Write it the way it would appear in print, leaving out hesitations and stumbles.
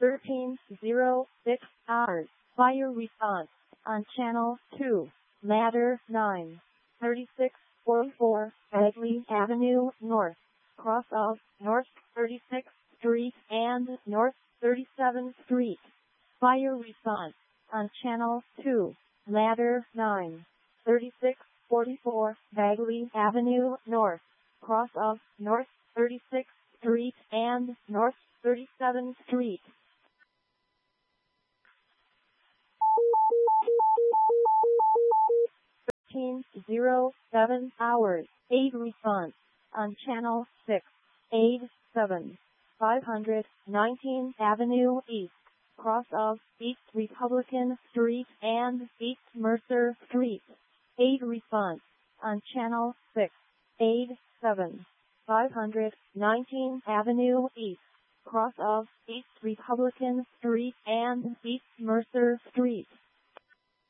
13:06 hours. Fire response on channel 2. Ladder 9. 3644 Bagley Avenue North. Cross of North 36th Street and North 37th Street. Fire response on channel 2. Ladder 9. 3644 Bagley Avenue North. Cross of North 36th Street and North 37th Street. 13:07 hours. Aid response on channel 6. Aid 7. 519 Avenue East. Cross of East Republican Street and East Mercer Street. Aid response on channel 6. Aid 7. 519 Avenue East. Cross of East Republican Street and East Mercer Street.